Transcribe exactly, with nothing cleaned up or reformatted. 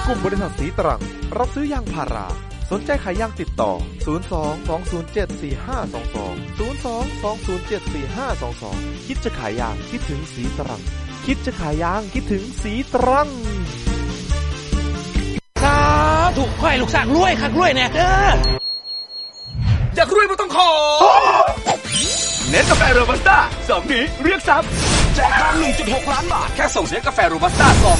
กลุ่มบริษัทสีตรังรับซื้อยางพาราสนใจขายยางติดต่อศูนย์ สอง สอง ศูนย์ เจ็ด สี่ ห้า สอง สอง ศูนย์ สอง สอง ศูนย์ เจ็ด สี่ ห้า สอง สองคิดจะขายยางคิดถึงสีตรังคิดจะขายยางคิดถึงสีตรังสาธุขอให้ลูกสร้างรวยคักรวยแน่เด้ออยากรวยไม่ต้องขอเน็ตกาแฟโรบัสต้าสองนี้เรียกทรัพย์แจกทาง หนึ่งจุดหก ล้านบาทแค่ส่งเน็ตกาแฟโรบัสต้าสอง